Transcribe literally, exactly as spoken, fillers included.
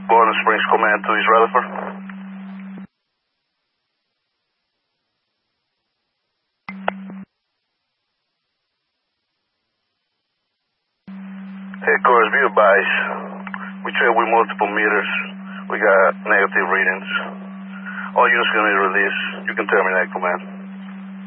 Golden Springs Command to East Rutherford. Headquarters, be advised. We trail with multiple meters. We got negative readings. All units going to be released. You can terminate command.